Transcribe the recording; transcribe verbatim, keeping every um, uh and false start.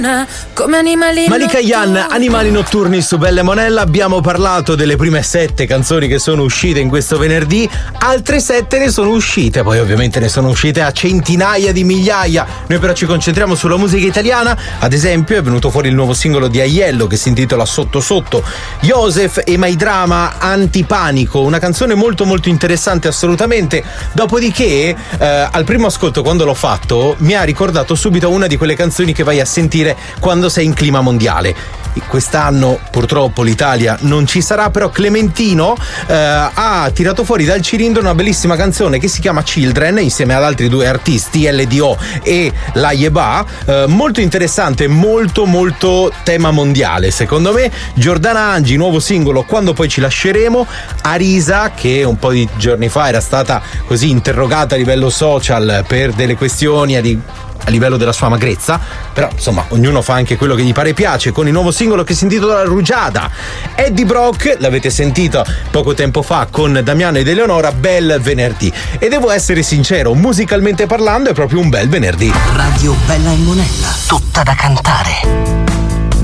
Come animali Malika Yan, Animali notturni su Bella e Monella. Abbiamo parlato delle prime sette canzoni che sono uscite in questo venerdì. Altre sette ne sono uscite, poi ovviamente ne sono uscite a centinaia di migliaia. Noi però ci concentriamo sulla musica italiana. Ad esempio è venuto fuori il nuovo singolo di Aiello che si intitola Sotto Sotto. Joseph e My Drama, Antipanico, una canzone molto molto interessante assolutamente. Dopodiché eh, al primo ascolto, quando l'ho fatto, mi ha ricordato subito una di quelle canzoni che vai a sentire quando sei in clima mondiale. Quest'anno purtroppo l'Italia non ci sarà, però Clementino eh, ha tirato fuori dal cilindro una bellissima canzone che si chiama Children insieme ad altri due artisti, L D O e La Yeba, eh, molto interessante, molto molto tema mondiale secondo me. Giordana Angi, nuovo singolo Quando poi ci lasceremo. Arisa, che un po' di giorni fa era stata così interrogata a livello social per delle questioni a di a livello della sua magrezza, però insomma ognuno fa anche quello che gli pare e piace, con il nuovo singolo che si intitola Rugiada. Eddie Brock, l'avete sentito poco tempo fa con Damiano ed Eleonora, bel venerdì. E devo essere sincero, musicalmente parlando è proprio un bel venerdì. Radio Bella e Monella, tutta da cantare.